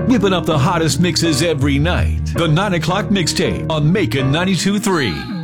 whipping up the hottest mixes every night. The 9 o'clock mixtape on Macon 92.3.